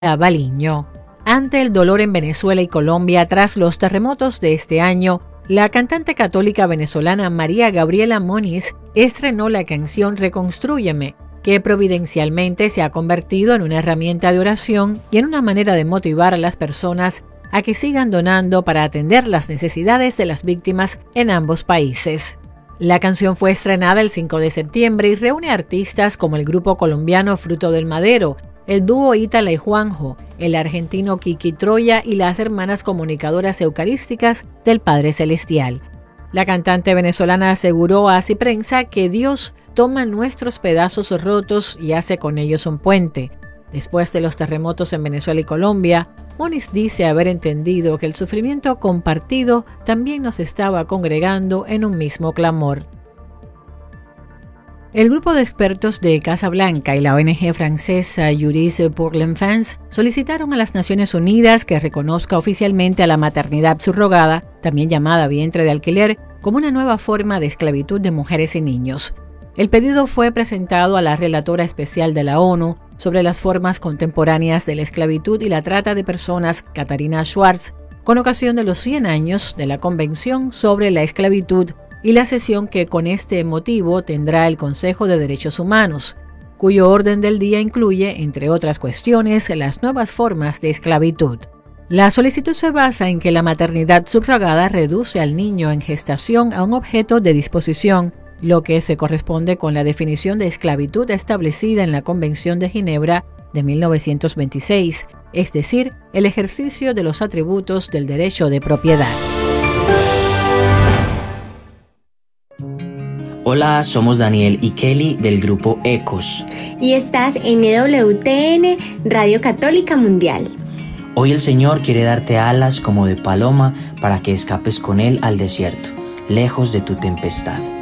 Baliño. Ante el dolor en Venezuela y Colombia tras los terremotos de este año, la cantante católica venezolana María Gabriela Moniz estrenó la canción Reconstrúyeme, que providencialmente se ha convertido en una herramienta de oración y en una manera de motivar a las personas a que sigan donando para atender las necesidades de las víctimas en ambos países. La canción fue estrenada el 5 de septiembre y reúne artistas como el grupo colombiano Fruto del Madero, el dúo Ítala y Juanjo, el argentino Kiki Troya y las hermanas comunicadoras eucarísticas del Padre Celestial. La cantante venezolana aseguró a Así Prensa que Dios toma nuestros pedazos rotos y hace con ellos un puente. Después de los terremotos en Venezuela y Colombia, Moniz dice haber entendido que el sufrimiento compartido también nos estaba congregando en un mismo clamor. El grupo de expertos de Casa Blanca y la ONG francesa Juris pour l'Enfance solicitaron a las Naciones Unidas que reconozca oficialmente a la maternidad subrogada, también llamada vientre de alquiler, como una nueva forma de esclavitud de mujeres y niños. El pedido fue presentado a la relatora especial de la ONU sobre las formas contemporáneas de la esclavitud y la trata de personas, Katarina Schwartz, con ocasión de los 100 años de la Convención sobre la Esclavitud y la sesión que con este motivo tendrá el Consejo de Derechos Humanos, cuyo orden del día incluye, entre otras cuestiones, las nuevas formas de esclavitud. La solicitud se basa en que la maternidad subrogada reduce al niño en gestación a un objeto de disposición, lo que se corresponde con la definición de esclavitud establecida en la Convención de Ginebra de 1926, es decir, el ejercicio de los atributos del derecho de propiedad. Hola, somos Daniel y Kelly del grupo Ecos. Y estás en EWTN, Radio Católica Mundial. Hoy el Señor quiere darte alas como de paloma para que escapes con Él al desierto, lejos de tu tempestad.